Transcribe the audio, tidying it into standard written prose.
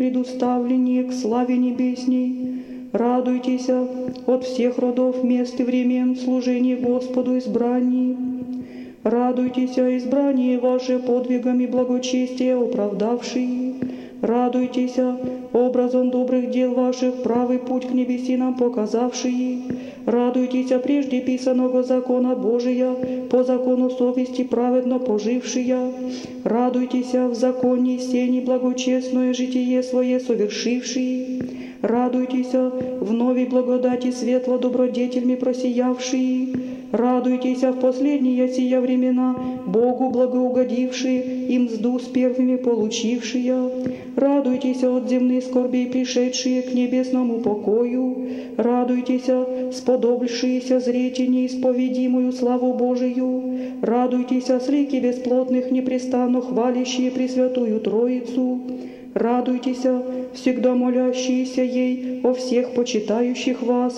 предуставленные к славе небесней. Радуйтесь от всех родов, мест и времен в служении Господу избрании. Радуйтесь, избрание ваше подвигами благочестия оправдавшие. Радуйтесь, образом добрых дел ваших правый путь к небесинам показавшие. Радуйтесь, прежде писаного закона Божия, по закону совести праведно пожившие. Радуйтесь, в законе сени благочестное житие свое совершившие. Радуйтесь, в новой благодати светло добродетельми просиявшие. Радуйтесь, в последние сия времена Богу благоугодившие и мзду с первыми получившие. Радуйтесь от земных скорбей пришедшие к небесному покою. Радуйтесь, сподобившиеся зреть неисповедимую славу Божию. Радуйтесь, с лики бесплотных непрестанно хвалящие Пресвятую Троицу. Радуйтесь, всегда молящиеся ей о всех почитающих вас.